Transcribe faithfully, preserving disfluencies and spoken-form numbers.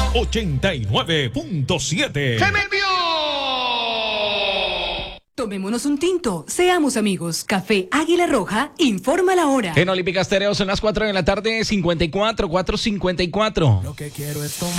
ochenta y nueve punto siete. ¡Se me envió! Tomémonos un tinto, seamos amigos. Café Águila Roja, informa la hora. En Olímpica Estéreo son las cuatro de la tarde, cincuenta y cuatro, cuatro cincuenta y cuatro. Lo que quiero es tomar.